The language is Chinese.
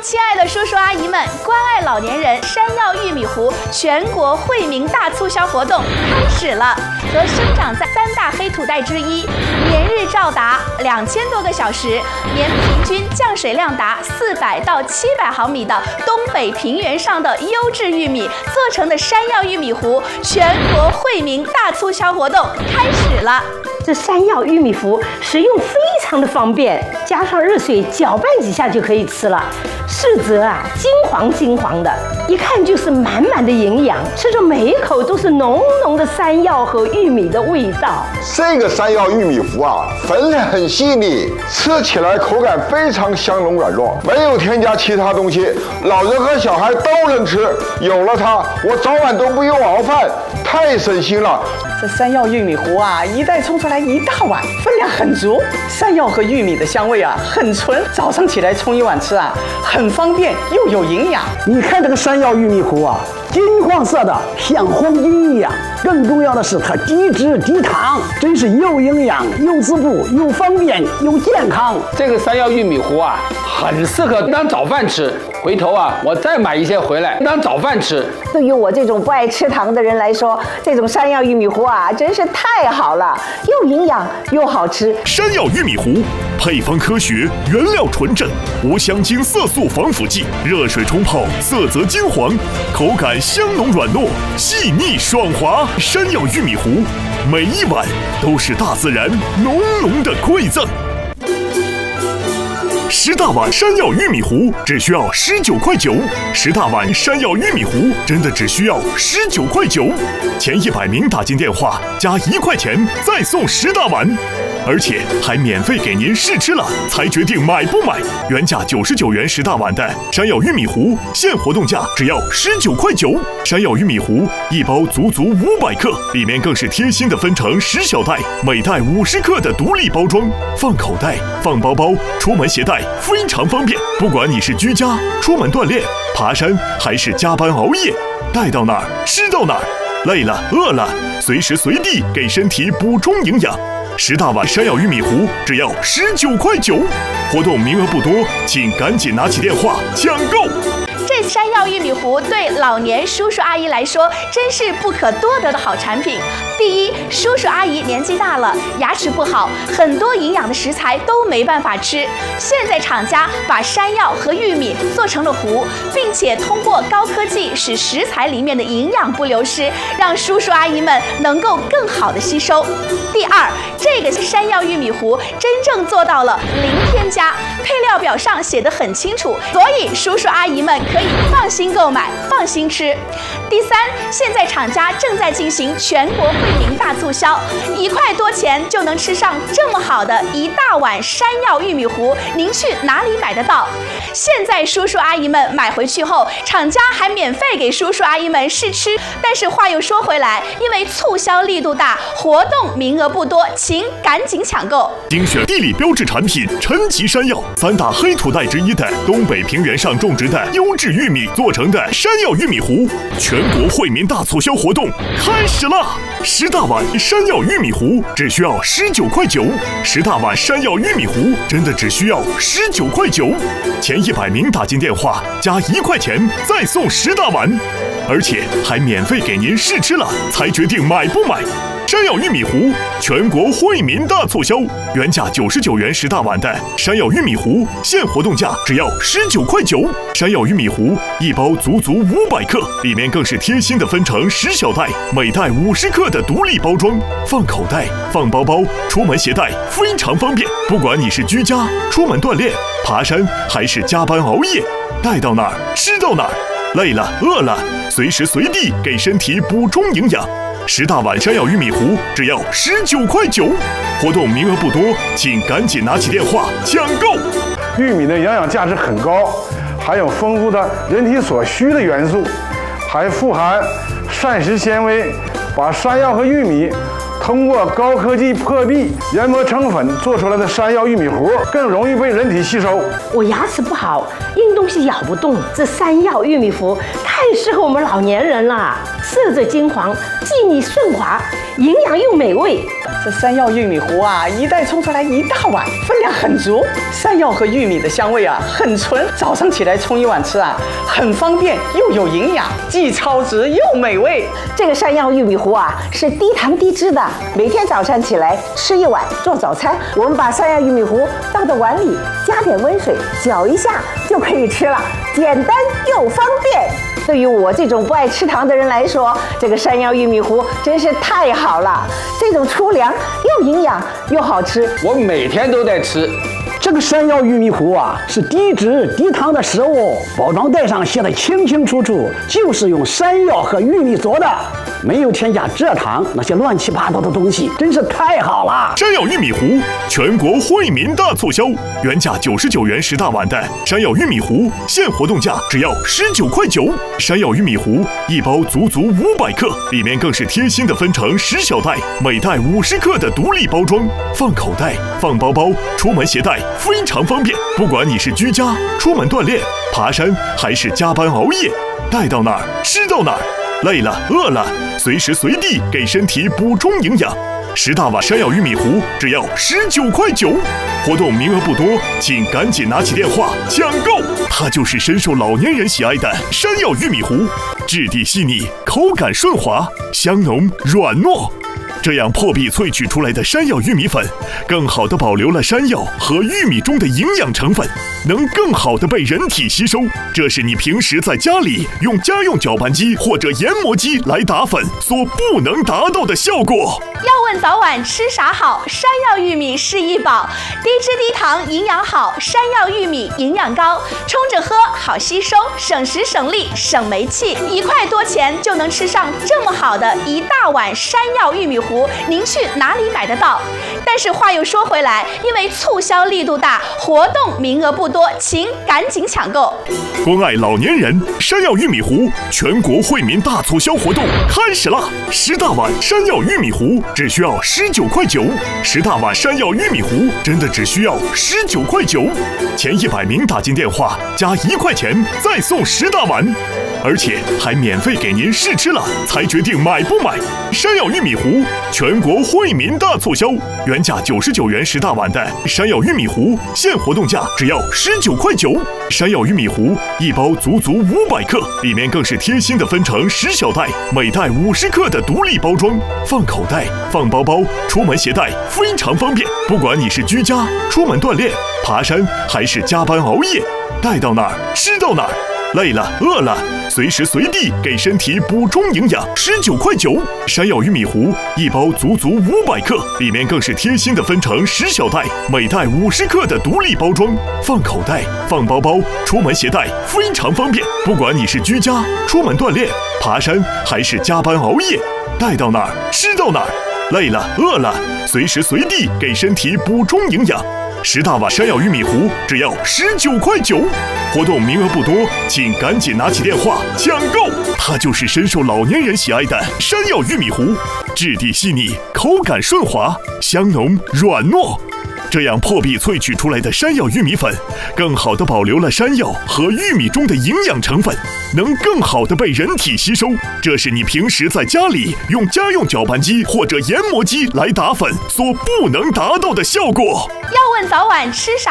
亲爱的叔叔阿姨们，关爱老年人山药玉米糊全国惠民大促销活动开始了。和生长在3大黑土带之一，连日照达2000多个小时，年平均降水量达400到700毫米的东北平原上的优质玉米做成的山药玉米糊全国惠民大促销活动开始了。 这山药玉米糊食用非常的方便，加上热水搅拌几下就可以吃了。视则金黄的，一看就是满满的营养，吃着每一口都是浓浓的山药和玉米的味道。 这个山药玉米糊粉很细腻，吃起来口感非常香浓软糯，没有添加其他东西，老人和小孩都能吃。有了它，我早晚都不用熬饭，太省心了。 这山药玉米糊一袋冲出来1大碗，分量很足。山药和玉米的香味很纯，早上起来冲一碗吃很方便又有营养。 你看这个山药玉米糊金黄色的，像黄金一样。更重要的是它低脂低糖，真是又营养又滋补又方便又健康。 这个山药玉米糊很适合当早饭吃。回头我再买一些回来当早饭吃。 对于我这种不爱吃糖的人来说，这种山药玉米糊真是太好了，又营养又好吃。 山药玉米糊配方科学，原料纯正，无香精、色素、防腐剂，热水冲泡，色泽金黄，口感香浓软糯，细腻爽滑。山药玉米糊，每一碗都是大自然浓浓的馈赠。10大碗山药玉米糊只需要19.9块，10大碗山药玉米糊真的只需要19.9块，前100名打进电话加1块钱再送10大碗，而且还免费给您试吃了才决定买不买。原价99元10大碗的山药玉米糊，现活动价只要19.9块。山药玉米糊一包足足500克，里面更是贴心的分成10小袋，每袋50克的独立包装，放口袋、放包包、出门携带非常方便。不管你是居家、出门锻炼、爬山，还是加班熬夜，带到哪儿吃到哪儿，累了饿了，随时随地给身体补充营养。10大碗山药玉米糊只要19.9块，活动名额不多，请赶紧拿起电话抢购。 这山药玉米糊对老年叔叔阿姨来说真是不可多得的好产品。第一，叔叔阿姨年纪大了，牙齿不好，很多营养的食材都没办法吃。现在厂家把山药和玉米做成了糊，并且通过高科技使食材里面的营养不流失，让叔叔阿姨们能够更好的吸收。第二，这个山药玉米糊真正做到了零添加，配料表上写得很清楚，所以叔叔阿姨们可以放心购买，放心吃。第三，现在厂家正在进行全国惠民大促销，1块多钱就能吃上这么好的1大碗山药玉米糊，您去哪里买得到？现在叔叔阿姨们买回去后，厂家还免费给叔叔阿姨们试吃。但是话又说回来，因为促销力度大，活动名额不多，请赶紧抢购。 精选地理标志产品陈吉山药，3大黑土带之一的东北平原上种植的优质玉米做成的山药玉米糊，全国惠民大促销活动开始了！10大碗山药玉米糊只需要19.9块，10大碗山药玉米糊真的只需要19.9块，前100名打进电话加1块钱再送10大碗，而且还免费给您试吃了才决定买不买。山药玉米糊全国惠民大促销，原价99元10大碗的山药玉米糊，现活动价只要19.9块。山药玉米糊一包足足500克，里面更是贴心的分成10小袋，每袋50克的独立包装，放口袋、放包包、出门携带非常方便。不管你是居家、出门锻炼、爬山，还是加班熬夜，带到哪儿吃到哪儿，累了饿了，随时随地给身体补充营养。10大碗山药玉米糊只要19.9块，活动名额不多，请赶紧拿起电话抢购。 玉米的营养价值很高，含有丰富的人体所需的元素，还富含膳食纤维，把山药和玉米通过高科技破壁研磨成粉做出来的山药玉米糊更容易被人体吸收。 我牙齿不好，硬东西咬不动，这山药玉米糊太适合我们老年人了。 色泽金黄，细腻顺滑，营养又美味。 这山药玉米糊啊，一袋冲出来一大碗，分量很足。山药和玉米的香味啊，很纯，早上起来冲一碗吃啊，很方便又有营养，既超值又美味。 这个山药玉米糊啊，是低糖低脂的，每天早上起来吃一碗做早餐。我们把山药玉米糊倒到碗里，加点温水，搅一下就可以吃了，简单又方便。对于我这种不爱吃糖的人来说，这个山药玉米糊真是太好了。这种粗粮又营养又好吃， 我每天都在吃。 这个山药玉米糊啊，是低脂低糖的食物，包装袋上写的清清楚楚，就是用山药和玉米做的，没有添加蔗糖那些乱七八糟的东西，真是太好了。 山药玉米糊全国惠民大促销，原价99元10大碗的山药玉米糊，现活动价只要19块9。山药玉米糊一包足足500克，里面更是贴心的分成10小袋，每袋50克的独立包装，放口袋、放包包、出门携带非常方便。不管你是居家、出门锻炼、爬山，还是加班熬夜，带到哪儿吃到哪儿，累了饿了，随时随地给身体补充营养。10大碗山药玉米糊只要19块9，活动名额不多，请赶紧拿起电话抢购。它就是深受老年人喜爱的山药玉米糊，质地细腻，口感顺滑，香浓软糯。这样破壁萃取出来的山药玉米粉，更好地保留了山药和玉米中的营养成分，能更好地被人体吸收。这是你平时在家里用家用搅拌机或者研磨机来打粉所不能达到的效果。 要问早晚吃啥好，山药玉米是一宝，低脂低糖，营养好，山药玉米营养高，冲着喝好吸收，省时省力省煤气，1块多钱就能吃上这么好的一大碗山药玉米糊，您去哪里买得到？但是话又说回来，因为促销力度大，活动名额不多，请赶紧抢购。 关爱老年人，山药玉米糊全国惠民大促销活动开始啦！10大碗山药玉米糊只需要19块9，10大碗山药玉米糊真的只需要19块9，前100名打进电话加1块钱再送10大碗，而且还免费给您试吃了才决定买不买。山药玉米糊全国惠民大促销，原价99元10大碗的山药玉米糊，现活动价只要19块9。山药玉米糊一包足足500克，里面更是贴心的分成10小袋，每袋50克的独立包装，放口袋、放包包、出门携带非常方便。不管你是居家、出门锻炼、爬山，还是加班熬夜，带到哪儿吃到哪儿，累了饿了，随时随地给身体补充营养。19块9，山药玉米糊一包足足500克，里面更是贴心的分成10小袋，每袋50克的独立包装，放口袋、放包包、出门携带非常方便。不管你是居家、出门锻炼、爬山，还是加班熬夜，带到哪儿吃到哪儿，累了饿了，随时随地给身体补充营养。10大碗山药玉米糊只要19块9，活动名额不多，请赶紧拿起电话抢购。它就是深受老年人喜爱的山药玉米糊，质地细腻，口感顺滑，香浓软糯。这样破壁萃取出来的山药玉米粉，更好地保留了山药和玉米中的营养成分，能更好地被人体吸收。这是你平时在家里用家用搅拌机或者研磨机来打粉所不能达到的效果。 要问早晚吃啥